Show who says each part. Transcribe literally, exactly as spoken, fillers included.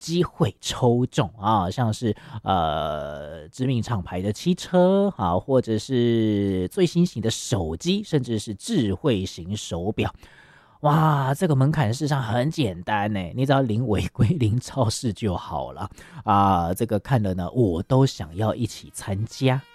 Speaker 1: 机会抽中啊，像是呃知名厂牌的汽车啊，或者是最新型的手机，甚至是智慧型手表。哇，这个门槛事实上很简单呢，你只要零违规、零肇事就好了啊！这个看了呢，我都想要一起参加